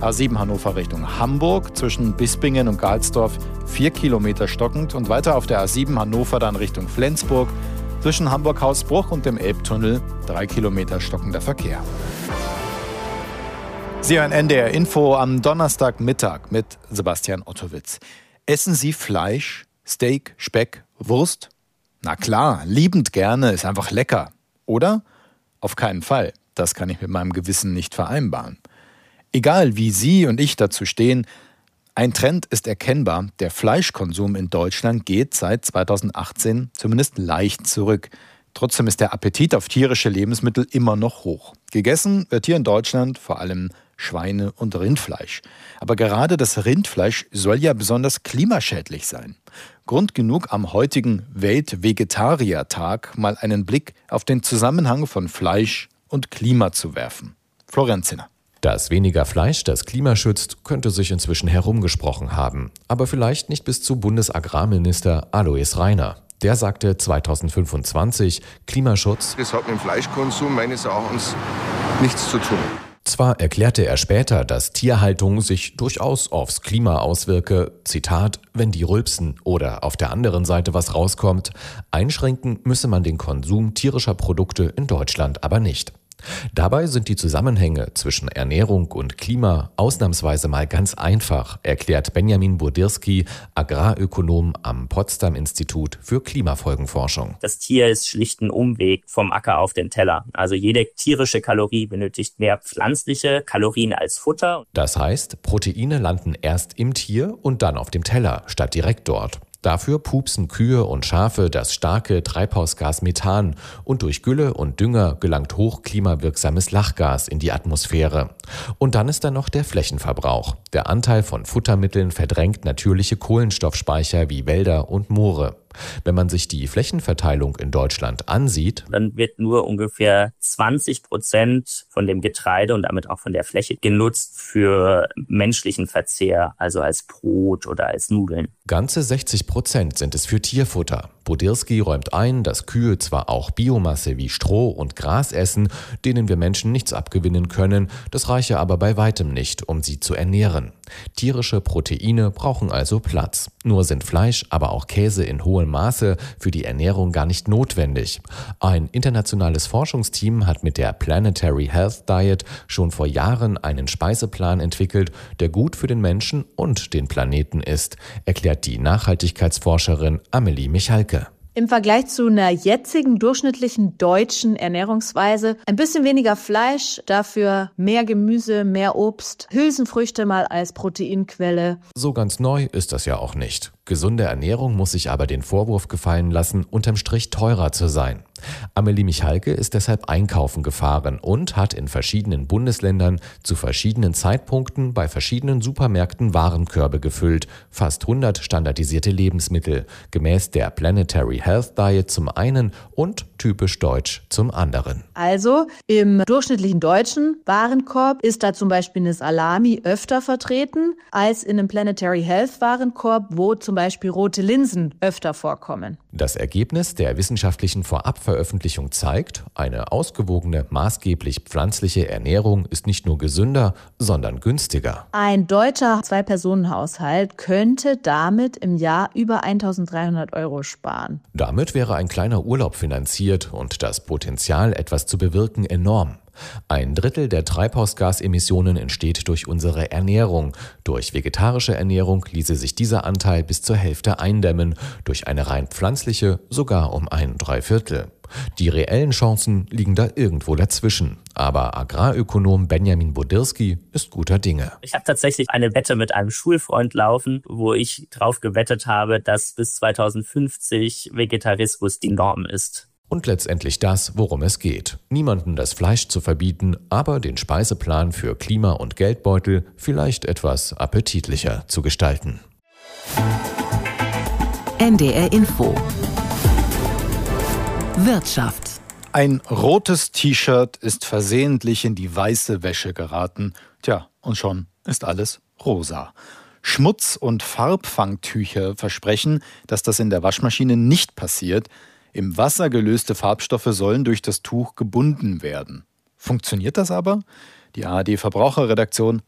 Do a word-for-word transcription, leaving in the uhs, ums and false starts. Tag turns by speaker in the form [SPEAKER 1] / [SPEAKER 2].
[SPEAKER 1] A sieben Hannover Richtung Hamburg zwischen Bispingen und Galsdorf vier Kilometer stockend und weiter auf der A sieben Hannover dann Richtung Flensburg zwischen Hamburg-Hausbruch und dem Elbtunnel drei Kilometer stockender Verkehr. Sie hören N D R Info am Donnerstagmittag mit Sebastian Ottowitz. Essen Sie Fleisch, Steak, Speck, Wurst? Na klar, liebend gerne, ist einfach lecker. Oder? Auf keinen Fall. Das kann ich mit meinem Gewissen nicht vereinbaren. Egal wie Sie und ich dazu stehen, ein Trend ist erkennbar. Der Fleischkonsum in Deutschland geht seit zweitausendachtzehn zumindest leicht zurück. Trotzdem ist der Appetit auf tierische Lebensmittel immer noch hoch. Gegessen wird hier in Deutschland vor allem Schweine- und Rindfleisch. Aber gerade das Rindfleisch soll ja besonders klimaschädlich sein. Grund genug, am heutigen Weltvegetariertag mal einen Blick auf den Zusammenhang von Fleisch und Klima zu werfen. Florian Zinner.
[SPEAKER 2] Dass weniger Fleisch das Klima schützt, könnte sich inzwischen herumgesprochen haben. Aber vielleicht nicht bis zu Bundesagrarminister Alois Rainer. Der sagte zweitausendfünfundzwanzig, Klimaschutz.
[SPEAKER 3] Das hat mit dem Fleischkonsum meines Erachtens nichts zu tun.
[SPEAKER 2] Zwar erklärte er später, dass Tierhaltung sich durchaus aufs Klima auswirke, Zitat, wenn die rülpsen oder auf der anderen Seite was rauskommt, einschränken müsse man den Konsum tierischer Produkte in Deutschland aber nicht. Dabei sind die Zusammenhänge zwischen Ernährung und Klima ausnahmsweise mal ganz einfach, erklärt Benjamin Burdirski, Agrarökonom am Potsdam-Institut für Klimafolgenforschung.
[SPEAKER 4] Das Tier ist schlicht ein Umweg vom Acker auf den Teller. Also jede tierische Kalorie benötigt mehr pflanzliche Kalorien als Futter.
[SPEAKER 2] Das heißt, Proteine landen erst im Tier und dann auf dem Teller, statt direkt dort. Dafür pupsen Kühe und Schafe das starke Treibhausgas Methan und durch Gülle und Dünger gelangt hochklimawirksames Lachgas in die Atmosphäre. Und dann ist da noch der Flächenverbrauch. Der Anteil von Futtermitteln verdrängt natürliche Kohlenstoffspeicher wie Wälder und Moore. Wenn man sich die Flächenverteilung in Deutschland ansieht,
[SPEAKER 4] dann wird nur ungefähr zwanzig Prozent von dem Getreide und damit auch von der Fläche genutzt für menschlichen Verzehr, also als Brot oder als Nudeln.
[SPEAKER 2] Ganze sechzig Prozent sind es für Tierfutter. Burdirski räumt ein, dass Kühe zwar auch Biomasse wie Stroh und Gras essen, denen wir Menschen nichts abgewinnen können, das reiche aber bei weitem nicht, um sie zu ernähren. Tierische Proteine brauchen also Platz. Nur sind Fleisch, aber auch Käse in hohem Maße für die Ernährung gar nicht notwendig. Ein internationales Forschungsteam hat mit der Planetary Health Diet schon vor Jahren einen Speiseplan entwickelt, der gut für den Menschen und den Planeten ist, erklärt die Nachhaltigkeitsforscherin Amelie Michalke.
[SPEAKER 5] Im Vergleich zu einer jetzigen durchschnittlichen deutschen Ernährungsweise ein bisschen weniger Fleisch, dafür mehr Gemüse, mehr Obst, Hülsenfrüchte mal als Proteinquelle.
[SPEAKER 2] So ganz neu ist das ja auch nicht. Gesunde Ernährung muss sich aber den Vorwurf gefallen lassen, unterm Strich teurer zu sein. Amelie Michalke ist deshalb einkaufen gefahren und hat in verschiedenen Bundesländern zu verschiedenen Zeitpunkten bei verschiedenen Supermärkten Warenkörbe gefüllt. Fast hundert standardisierte Lebensmittel, gemäß der Planetary Health Diet zum einen und typisch deutsch zum anderen.
[SPEAKER 5] Also im durchschnittlichen deutschen Warenkorb ist da zum Beispiel eine Salami öfter vertreten als in einem Planetary Health Warenkorb, wo zum Beispiel rote Linsen öfter vorkommen.
[SPEAKER 2] Das Ergebnis der wissenschaftlichen Vorabveröffentlichung zeigt, eine ausgewogene, maßgeblich pflanzliche Ernährung ist nicht nur gesünder, sondern günstiger.
[SPEAKER 5] Ein deutscher Zwei-Personen-Haushalt könnte damit im Jahr über eintausenddreihundert Euro sparen.
[SPEAKER 2] Damit wäre ein kleiner Urlaub finanziert und das Potenzial, etwas zu bewirken, enorm. Ein Drittel der Treibhausgasemissionen entsteht durch unsere Ernährung. Durch vegetarische Ernährung ließe sich dieser Anteil bis zur Hälfte eindämmen, durch eine rein pflanzliche sogar um ein Dreiviertel. Die reellen Chancen liegen da irgendwo dazwischen. Aber Agrarökonom Benjamin Burdirski ist guter Dinge.
[SPEAKER 4] Ich habe tatsächlich eine Wette mit einem Schulfreund laufen, wo ich drauf gewettet habe, dass bis zweitausendfünfzig Vegetarismus die Norm ist.
[SPEAKER 2] Und letztendlich das, worum es geht. Niemandem das Fleisch zu verbieten, aber den Speiseplan für Klima und Geldbeutel vielleicht etwas appetitlicher zu gestalten.
[SPEAKER 6] N D R Info Wirtschaft.
[SPEAKER 1] Ein rotes T-Shirt ist versehentlich in die weiße Wäsche geraten. Tja, und schon ist alles rosa. Schmutz- und Farbfangtücher versprechen, dass das in der Waschmaschine nicht passiert. Im Wasser gelöste Farbstoffe sollen durch das Tuch gebunden werden. Funktioniert das aber? Die A R D-Verbraucherredaktion